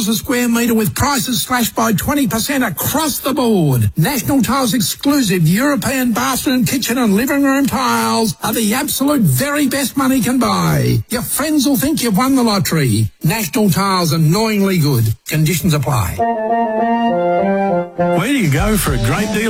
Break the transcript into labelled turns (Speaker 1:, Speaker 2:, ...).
Speaker 1: a square metre with prices slashed by 20% across the board. National Tiles exclusive European bathroom, kitchen and living room tiles are the absolute very best money can buy. Your friends will think you've won the lottery. National Tiles, annoyingly good. Conditions apply.
Speaker 2: Where do you go for a great deal